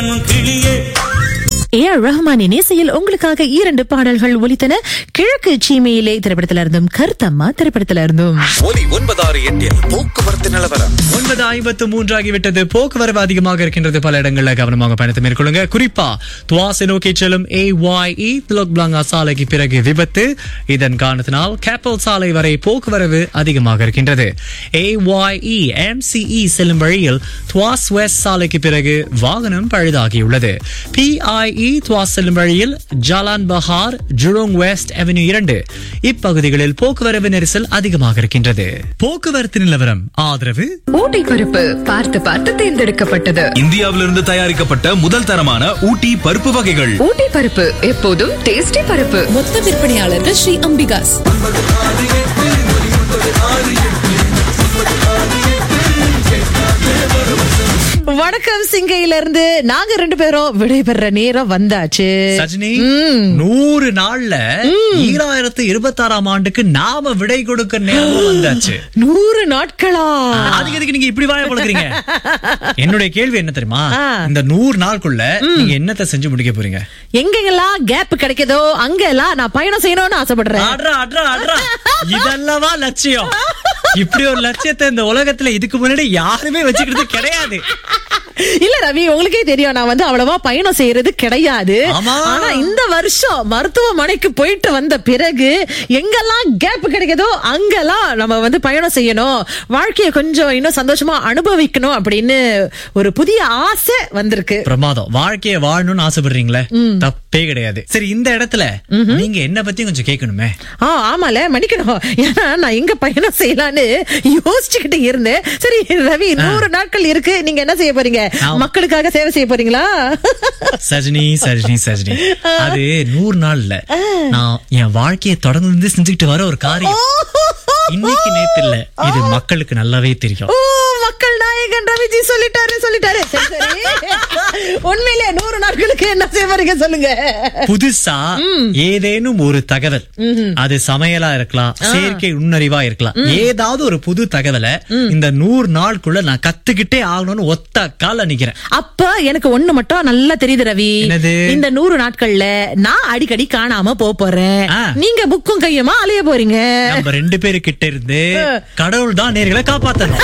AR ரஹ்மானின் இசையில் உங்களுக்காக 2 பாடல்கள் ஒலித்தன. கிழக்கு சீமையிலே திரைப்படத்தில இருந்தும், கருத்தம்மா திரைப்படத்தில இருந்தும். ஒலி 968 போக்குவரத்து நிலவரம். 9:53 ஆகிவிட்டது. போக்குவரவு அதிகமாக இருக்கின்றது. பல இடங்களில் கவனமாக பயணத்தை மேற்கொள்ளுங்க. குறிப்பா துவாசை நோக்கி செல்லும் AYE திலோக் பிளாங்கா சாலைக்கு பிறகு விபத்து. இதன் காரணத்தினால் கேப்பல் சாலை வரை போக்குவரவு அதிகமாக இருக்கின்றது. AYE MCE செல்லும் வழியில் துவாஸ் வெஸ்ட் சாலைக்கு பிறகு வாகனம் பழுதாகியுள்ளது. PIE துவாஸ் செல்லும் வழியில் Jalan Bahar Jurong west avenue 2 இப்பகுதிகளில் போக்குவரவு நெரிசல் அதிகமாக இருக்கின்றது. போக்குவரத்து நிலவரம் ஆதரவு ஊட்டி பருப்பு பார்த்து பார்த்து தேர்ந்தெடுக்கப்பட்டது. இந்தியாவிலிருந்து தயாரிக்கப்பட்ட முதல் தரமான ஊட்டி பருப்பு வகைகள். ஊட்டி பருப்பு எப்போதும் டேஸ்டி பருப்பு. மொத்த விற்பனையாளர்கள் ஸ்ரீ அம்பிகாஸ். வணக்கம். சிங்கையில இருந்து நாங்க 2 பேரும் விடைபெற நேரம் வந்தாச்சு. சஜினி, 100 நாள்ல 2026ஆம் ஆண்டுக்கு நாம விடை கொடுக்க நேரம் வந்தாச்சு. 100 நாட்களா? அதுக்கு எதுக்கு நீங்க இப்படி வாய பழக்கிறீங்க? என்னுடைய கேள்வி என்ன தெரியுமா? இந்த 100 நாளுக்குள்ள நீங்க என்னத்தை செஞ்சு முடிக்க போறீங்க? எங்கெல்லாம் கேப் கிடைக்குதோ அங்கெல்லாம் நான் பயணம் செய்யணும்னு ஆசைப்படுறேன். இதெல்லவா லட்சியம்? இப்படி ஒரு லட்சியத்தை இந்த உலகத்துல இதுக்கு முன்னாடி யாருமே வச்சுக்கிறது கிடையாது. இல்ல ரவி, உங்களுக்கே தெரியும் நான் அவ்வளவா பயணம் செய்யறது கிடையாது. ஆனா இந்த வருஷம் மருத்துவமனைக்கு போயிட்டு வந்த பிறகு எங்கெல்லாம் கேப் கிடைக்குதோ அங்கெல்லாம் நம்ம பயணம் செய்யணும், வாழ்க்கையை கொஞ்சம் இன்னும் சந்தோஷமா அனுபவிக்கணும் அப்படின்னு ஒரு புதிய ஆசை வந்திருக்கு. பிரமாதம். வாழ்க்கையை வாழணும்னு ஆசைப்படுறீங்களே, தப்பே கிடையாது. சரி, இந்த இடத்துல நீங்க என்ன பத்தி கொஞ்சம் கேட்கணுமே. ஆமால, மன்னிக்கணும். ஏன்னா நான் எங்க பயணம் செய்யலான்னு யோசிச்சுக்கிட்டு இருந்தேன். சரி ரவி, 100 நாட்கள் இருக்கு, நீங்க என்ன செய்ய போறீங்க? மக்களுக்காக சேவை செய்ய போறீங்களா? சஜினி, அது 100 நாள்ல நான் என் வாழ்க்கையை தொடர்ந்து செஞ்சுக்கிட்டு வர ஒரு காரியம். இன்னைக்கு நேத்து இல்ல, இது மக்களுக்கு நல்லாவே தெரியும். மக்கள் நாயகன் ரவிஜி சொல்லிட்டாரு. உண்மையிலே 100 நாட்களுக்கு என்ன செய்ய போறீங்க சொல்லுங்க. புதுசா ஏதேனும் ஒரு தகவல், அது சமையலா இருக்கலாம், செயற்கை நுண்ணறிவா இருக்கலாம், ஏதாவது ஒரு புது தகவலை இந்த 100 நாளுக்குள்ள நான் கத்துக்கிட்டே ஆகணும்னு ஒத்த கால நிக்கிறேன். அப்ப எனக்கு ஒண்ணு மட்டும் நல்லா தெரியுது ரவி. இந்த 100 நாட்கள்ல நான் அடிக்கடி காணாம போறேன். நீங்க புக்கும் கையுமா அலைய போறீங்க. நம்ம 2 பேரு கிட்ட இருந்து கடவுள் தான் நேர்களை காப்பாத்தணும்.